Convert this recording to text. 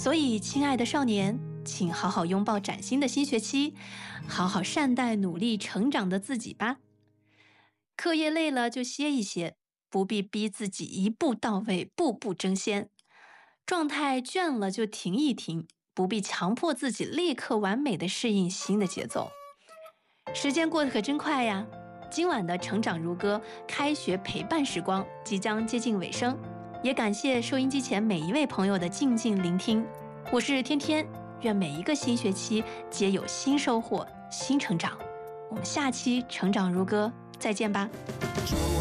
所以，亲爱的少年，请好好拥抱崭新的新学期，好好善待努力成长的自己吧。课业累了就歇一歇，不必逼自己一步到位，步步争先。状态倦了就停一停，不必强迫自己立刻完美的适应新的节奏。时间过得可真快呀！今晚的成长如歌开学陪伴时光即将接近尾声，也感谢收音机前每一位朋友的静静聆听。我是天天，愿每一个新学期皆有新收获、新成长。我们下期成长如歌再见吧。